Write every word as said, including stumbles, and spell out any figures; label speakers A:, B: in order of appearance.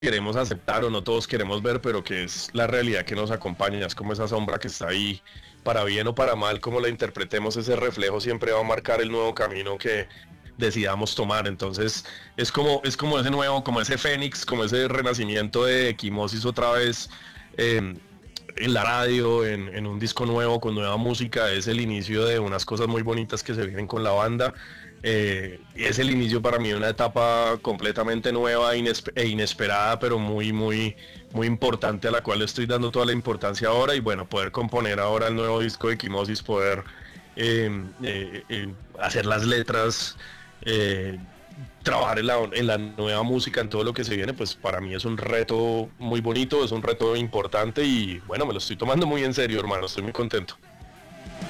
A: queremos aceptar o no todos queremos ver, pero que es la realidad que nos acompaña, es como esa sombra que está ahí, para bien o para mal, como la interpretemos, ese reflejo siempre va a marcar el nuevo camino que decidamos tomar. Entonces es como, es como ese nuevo, como ese fénix, como ese renacimiento de Equimosis otra vez, eh, en la radio, en, en un disco nuevo, con nueva música. Es el inicio de unas cosas muy bonitas que se vienen con la banda. Eh, es el inicio para mí de una etapa completamente nueva inesper e inesperada, pero muy, muy, muy importante, a la cual le estoy dando toda la importancia ahora. Y bueno, poder componer ahora el nuevo disco de Equimosis, poder eh, eh, eh, hacer las letras, eh, trabajar en la, en la nueva música, en todo lo que se viene, pues para mí es un reto muy bonito, es un reto importante y bueno, me lo estoy tomando muy en serio, hermano, estoy muy contento.